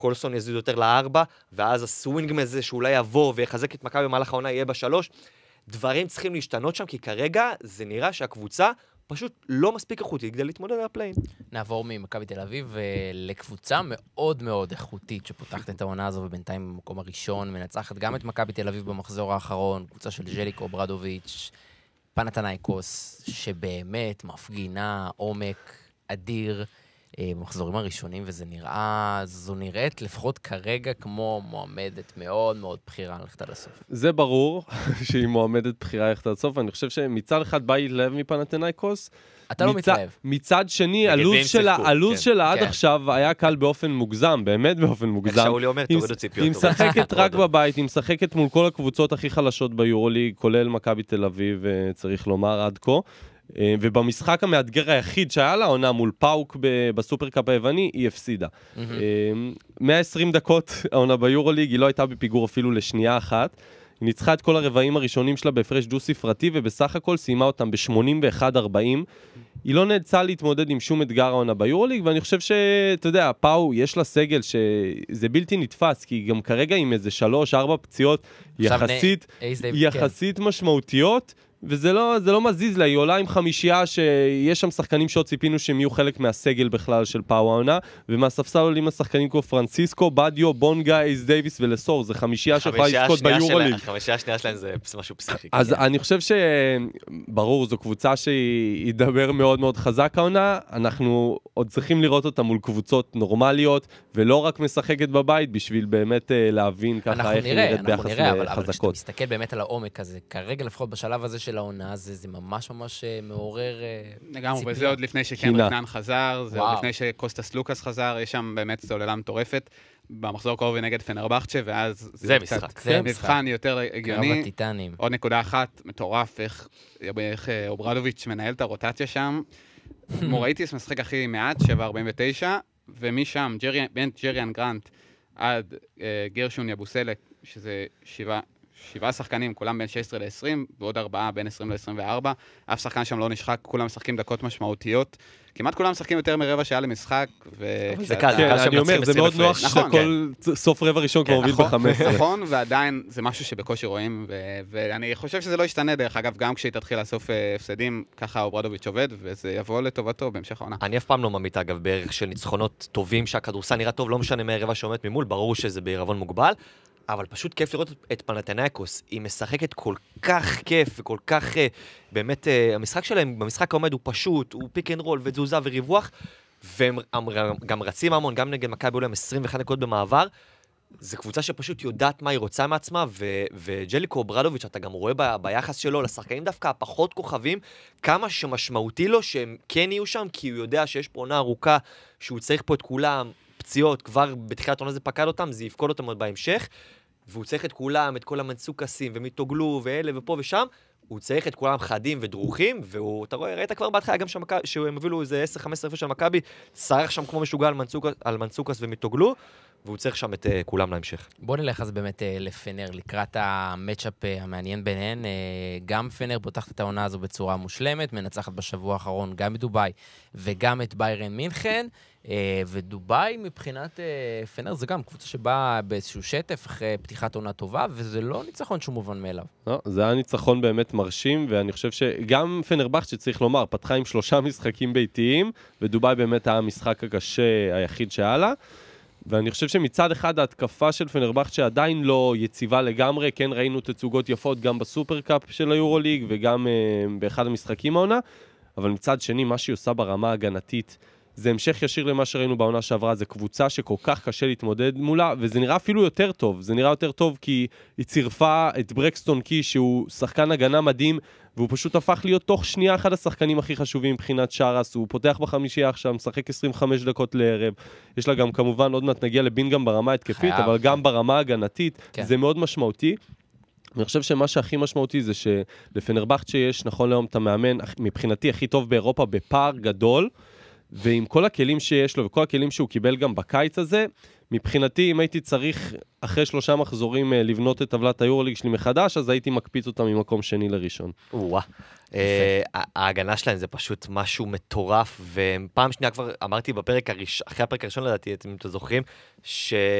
קולסון יזיד יותר לארבע, ואז הסווינג מזה שאולי יעבור ויחזק את מכבי במהלך העונה יהיה בשלוש. דברים צריכים להשתנות שם, כי כרגע זה נראה שהקבוצה פשוט לא מספיק איכותית כדי להתמודד על הפליין. נעבור ממכבי תל אביב לקבוצה מאוד מאוד איכותית שפותחת את העונה הזו, ובינתיים במקום הראשון מנצחת גם את מכבי תל אביב במחזור האחרון, קבוצה של ז'ליקו ברדוביץ', פנתנייקוס, שבאמת מפגינה עומק אדיר במחזורים הראשונים, זו נראית לפחות כרגע כמו מועמדת מאוד מאוד בחירה ללכת עד הסוף. זה ברור שהיא מועמדת בחירה ללכת עד הסוף, אני חושב שמצד אחד בא להתלהב מפנתנייקוס, אתה לא מתלהב. מצד שני, הלוז שלה עד עכשיו היה קל באופן מוגזם, באמת באופן מוגזם. איך שאולי אומר, תורידו ציפיות. היא משחקת רק בבית, היא משחקת מול כל הקבוצות הכי חלשות ביורוליג, כולל מכבי תל אביב, צריך לומר עד כה. ובמשחק המאתגר היחיד שהיה לה, עונה מול פאוק בסופרקאפ היווני, היא הפסידה. 120 דקות העונה ביורוליג, היא לא הייתה בפיגור אפילו לשנייה אחת. היא ניצחה את כל הרבעים הראשונים שלה בהפרש דו ספרתי, ובסך הכל סיימה אותם ב-81-40. היא לא נאלצה להתמודד עם שום אתגר העונה ביורוליג, ואני חושב שאתה יודע, פאו, יש לה סגל שזה בלתי נתפס, כי גם כרגע עם איזה 3-4 פציעות יחסית משמעותיות, וזה לא מזיז לה, היא עולה עם חמישייה שיש שם שחקנים שעוד ציפינו שהם יהיו חלק מהסגל בכלל של פאו העונה, ומהספסל עולים השחקנים כמו פרנסיסקו, בדיו, בונגה, אייס דייביס ולסור, זה חמישייה שיכולה לזכות ביורוליג. החמישייה השנייה שלהם זה משהו פסיכי. אז אני חושב שברור, זו קבוצה שהיא ידבר מאוד מאוד חזק העונה, אנחנו עוד צריכים לראות אותה מול קבוצות נורמליות, ולא רק משחקת בבית, בשביל באמת להבין ככה איך היא נראית ביחס לחזקות. אבל כשאתה מסתכל באמת על העומק הזה, כרגע לפחות בשלב הזה של העונה, זה ממש ממש מעורר לגמרי, וזה עוד לפני שקן רקנן חזר, זה עוד לפני שקוסטס לוקאס חזר, יש שם באמת סוללה מטורפת, במחזור קרוב נגד פנרבחצ'ה, ואז זה משחק. זה מבחן יותר הגיוני. הטיטנים. עוד נקודה אחת, מטורף, איך אוברדוביץ' מנהל את הרוטציה שם. מורייטיס משחק הכי מעט, 7.49, ומשם, בין ג'ריאן גרנט עד גרשון יבוסלק, שזה 7 שחקנים, כולם בין 16 ל-20, ועוד 4 בין 20 ל-24. אף שחקן שם לא נשחק, כולם משחקים דקות משמעותיות. כמעט כולם משחקים יותר מרבע שעה למשחק. זה קל, אני אומר, זה מאוד נוח שכל סוף רבע ראשון כבר הוביל ב-15. נכון, ועדיין זה משהו שבקושי רואים, ואני חושב שזה לא ישתנה דרך אגב, גם כשהיא תתחיל לאסוף הפסדים, ככה אוברדוביץ' עובד, וזה יבוא לטובתו בהמשך העונה. אני אף פעם לא ממית, אגב, בערך של ניצחונות טובים, שהכדורסל נראה טוב, לא משנה מהרבע שעומד ממול, ברור שזה בעירבון מוגבל, אבל פשוט כיף לראות את פנתנייקוס. היא משחקת כל כך כיף וכל כך, באמת, המשחק שלהם במשחק העומד הוא פשוט, הוא פיק אנד רול ותזוזה וריווח, והם גם רצים המון, גם נגד מכבי היו להם 21 דקות במעבר. זו קבוצה שפשוט יודעת מה היא רוצה מעצמה, וג'ליקו ברדוביץ', אתה גם רואה ביחס שלו לשחקנים דווקא הפחות כוכבים, כמה שמשמעותי לו שהם כן יהיו שם, כי הוא יודע שיש פה עונה ארוכה, שהוא צריך פה את כולם, פציעות, כבר בתחילת עונה זה פקד אותם, זה יפקוד אותם עוד בהמשך, והוא צריך את כולם, את כל המנסוקסים, ומתוגלו, ואלה ופה ושם, הוא צריך את כולם חדים ודרוכים, אתה רואה, ראית כבר בהתחלה גם שהם הבילו איזה 10-15 רפש של מכבי, שרח שם כמו משוגע על מנסוקס ומתוגלו, והוא צריך שם את כולם להמשך. בוא נלך אז באמת לפנר, לקראת המאצ'אפ המעניין ביניהן, גם פנר פותחת את העונה הזו בצורה מושלמת, מנצחת בשבוע האחרון גם בדוביי וגם את ביירן מינכן, ודוביי מבחינת פנר זה גם קבוצה שבאה באיזשהו שטף אחרי פתיחת עונה טובה, וזה לא ניצחון שום מובן מאליו. לא, זה היה ניצחון באמת מרשים, ואני חושב שגם פנרבכט שצריך לומר, פתחה עם 3 משחקים ביתיים, ודוביי באמת היה המשחק הקשה היחיד שהיה לה, ואני חושב שמצד אחד ההתקפה של פנרבכט שעדיין לא יציבה לגמרי, כן ראינו תצוגות יפות גם בסופרקאפ של היורוליג וגם באחד המשחקים העונה, אבל מצד שני מה שהיא עושה ברמה ההגנתית זה המשך ישיר למה שראינו בעונה שעברה, זה קבוצה שכל כך קשה להתמודד מולה, וזה נראה אפילו יותר טוב, זה נראה יותר טוב כי היא צירפה את ברקסטון קי שהוא שחקן הגנה מדהים, והוא פשוט הפך להיות תוך שנייה אחד השחקנים הכי חשובים מבחינת שרס, הוא פותח בחמישייה עכשיו, משחק 25 דקות לערב, יש לה גם כמובן, עוד מעט נגיע לבינגאם ברמה התקפית, אבל גם ברמה הגנתית, זה מאוד משמעותי. אני חושב שמה שהכי משמעותי זה שלפנרבכט שיש, נכון להיום את המאמן, מבחינתי הכי טוב באירופה, בפער גדול, ועם כל הכלים שיש לו, וכל הכלים שהוא קיבל גם בקיץ הזה, מבחינתי, אם הייתי צריך אחרי 3 מחזורים לבנות את טבלת היורוליג שלי מחדש, אז הייתי מקפיץ אותה ממקום שני לראשון. ההגנה שלהם זה פשוט משהו מטורף, ופעם שנייה כבר אמרתי אחרי הפרק הראשון לדעתי, אתם זוכרים,